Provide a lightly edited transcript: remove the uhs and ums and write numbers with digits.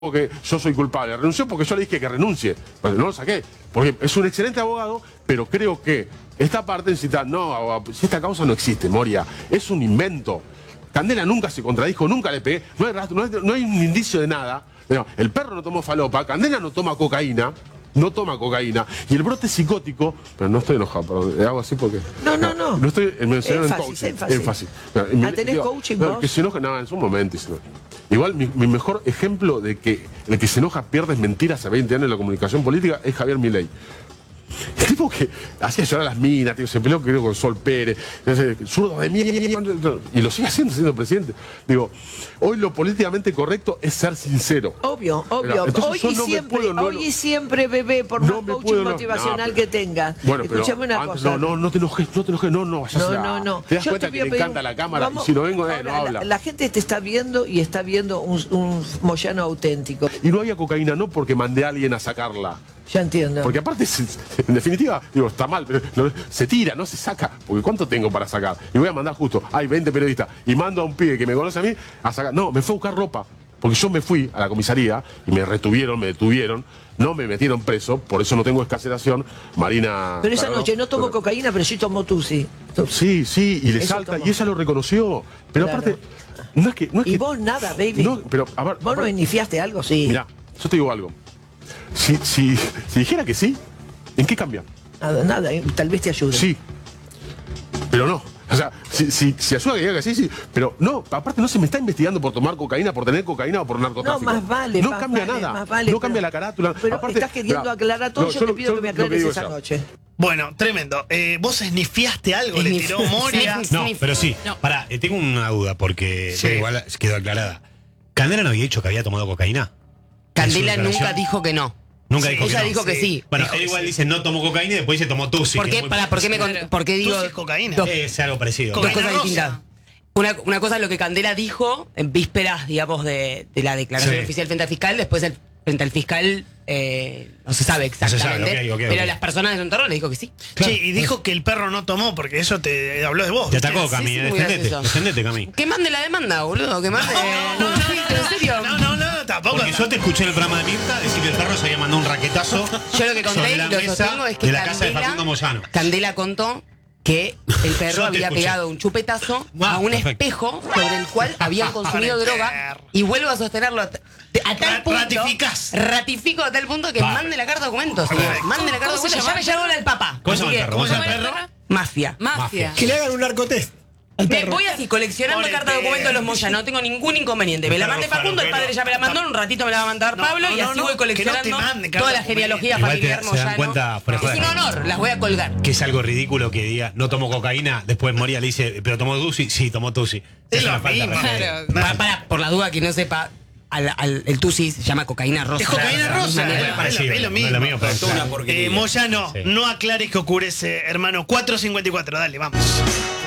porque yo soy culpable, renunció porque yo le dije que renuncie, pero no lo saqué, porque es un excelente abogado, pero creo que esta parte necesita, no, si esta causa no existe, Moria, es un invento. Candela nunca se contradijo, nunca le pegué, no hay rastro, no hay un indicio de nada. No, el perro no tomó falopa, Candela no toma cocaína, y el brote psicótico, pero no estoy enojado, perdón, le hago así porque... No estoy mencionando en coaching. Énfasis. ¿Tenés coaching vos? Que se enoja, no, en su momento. Igual mi mejor ejemplo de que el que se enoja pierde mentiras a 20 años en la comunicación política es Javier Milei. El tipo que hacía llorar a las minas, tío, se peleó creo con Sol Pérez, zurdo de mierda, y lo sigue haciendo siendo presidente. Digo, hoy lo políticamente correcto es ser sincero. Obvio. Entonces, Hoy y siempre, bebé, por más coaching motivacional que tengas. Bueno, escúchame una cosa. No te enojes, no vayas a... No. Te das cuenta que le encanta la cámara, y si no vengo, no habla. La gente te está viendo y está viendo un Moyano auténtico. Y no había cocaína, no porque mandé a alguien a sacarla. Ya entiendo. Porque aparte, en definitiva, digo, está mal, pero se tira, no se saca. Porque ¿cuánto tengo para sacar? Y voy a mandar justo, hay 20 periodistas, y mando a un pibe que me conoce a mí a sacar. No, me fue a buscar ropa. Porque yo me fui a la comisaría y me detuvieron, no me metieron preso, por eso no tengo escarcelación. Marina... Pero esa noche no tomó cocaína, pero sí tomó Tusi. Sí, y le salta, y ella lo reconoció. Pero aparte, no es que... Y vos nada, baby. No, pero, a ver, ¿Vos no iniciaste algo? Sí. Mirá, yo te digo algo. Si dijera que sí, ¿en qué cambia? Nada, tal vez te ayude. Sí, pero no. O sea, si ayuda que diga que sí, pero no, aparte no se me está investigando por tomar cocaína, por tener cocaína o por narcotráfico. No, más vale. No cambia nada, no cambia la carátula. Pero aparte, estás queriendo aclarar todo, yo te pido que me aclares esa noche. Bueno, tremendo. ¿Vos esnifiaste algo? ¿Le tiró Moria? No, pero sí. Pará, tengo una duda porque igual quedó aclarada. ¿Candela no había dicho que había tomado cocaína? Candela nunca dijo que no. Nunca dijo que no. Ella dijo que sí. Bueno, él igual dice no tomó cocaína y después dice tomó tusi. ¿Por qué digo? Tusi es cocaína. Es algo parecido. Dos cosas distintas. Una cosa es lo que Candela dijo en vísperas, digamos, de la declaración oficial frente al fiscal. Después frente al fiscal no se sabe exactamente. Pero las personas de su entorno le dijo que sí. Claro. Sí, y dijo que el perro no tomó porque eso te habló de vos. Te atacó, Cami. Defendete, Cami. Que mande la demanda, boludo. Que mande. ¿En serio? No, tampoco. Porque yo te escuché en el programa de Mirta decir que el perro se había mandado un raquetazo. Yo lo que conté y lo sostengo es que de la casa de Facundo Moyano. Candela contó que el perro había pegado un chupetazo a un espejo sobre el cual habían consumido droga, y vuelvo a sostenerlo a tal punto. Ratifico a tal punto que mande la carta de documentos. Mande la carta de documentos. Ya me llegó la del papá. ¿Cómo se llama el perro? Mafia. Que le hagan un narcotest. Me voy así, coleccionando cartas de documentos de los Moyano, no tengo ningún inconveniente. Me la mandé Facundo, el padre ya me la mandó, en un ratito me la va a mandar Pablo, y así voy coleccionando toda la genealogía familiar Moyano. Es un honor, las voy a colgar. Que es algo ridículo que diga, no tomó cocaína, después Moria le dice, pero tomó Tusi, sí, tomó Tusi. Es una falta de respeto. Por la duda que no sepa, el Tusi se llama cocaína rosa. Es cocaína rosa. Es lo mismo. Moyano, no aclares que ocurre, hermano. 4:54, dale, vamos.